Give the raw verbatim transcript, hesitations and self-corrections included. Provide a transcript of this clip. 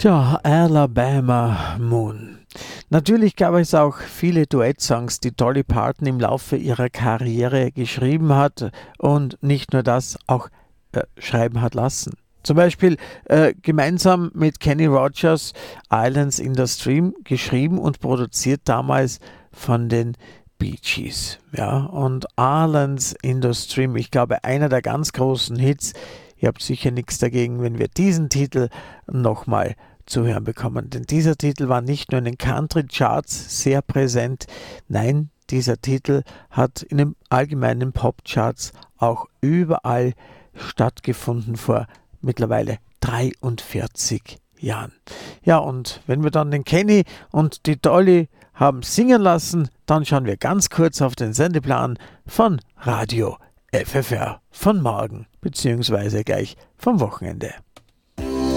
Tja, Alabama Moon. Natürlich gab es auch viele Duettsongs, die Dolly Parton im Laufe ihrer Karriere geschrieben hat und nicht nur das, auch äh, schreiben hat lassen. Zum Beispiel äh, gemeinsam mit Kenny Rogers Islands in the Stream, geschrieben und produziert damals von den Bee Gees. Ja, und Islands in the Stream, ich glaube, einer der ganz großen Hits. Ihr habt sicher nichts dagegen, wenn wir diesen Titel nochmal zu hören bekommen. Denn dieser Titel war nicht nur in den Country-Charts sehr präsent, nein, dieser Titel hat in den allgemeinen Pop-Charts auch überall stattgefunden vor mittlerweile dreiundvierzig Jahren. Ja, und wenn wir dann den Kenny und die Dolly haben singen lassen, dann schauen wir ganz kurz auf den Sendeplan von Radio F F R von morgen, beziehungsweise gleich vom Wochenende.